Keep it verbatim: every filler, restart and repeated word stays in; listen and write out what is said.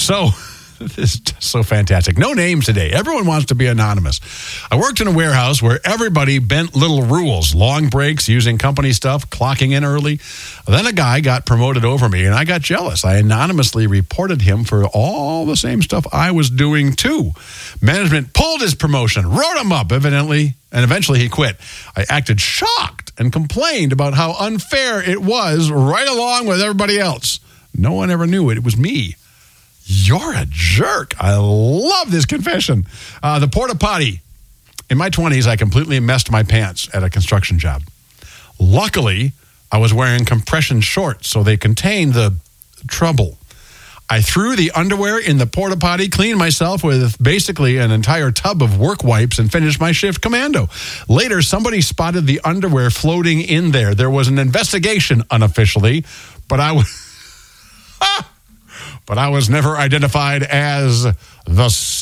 So, this is just so fantastic. No names today. Everyone wants to be anonymous. I worked in a warehouse where everybody bent little rules. Long breaks, using company stuff, clocking in early. Then a guy got promoted over me, and I got jealous. I anonymously reported him for all the same stuff I was doing, too. Management pulled his promotion, wrote him up, evidently, and eventually he quit. I acted shocked and complained about how unfair it was right along with everybody else. No one ever knew it. It was me. You're a jerk. I love this confession. Uh, the porta potty. In my twenties, I completely messed my pants at a construction job. Luckily, I was wearing compression shorts, so they contained the trouble. I threw the underwear in the porta potty, cleaned myself with basically an entire tub of work wipes, and finished my shift commando. Later, somebody spotted the underwear floating in there. There was an investigation unofficially, but I was... But I was never identified as the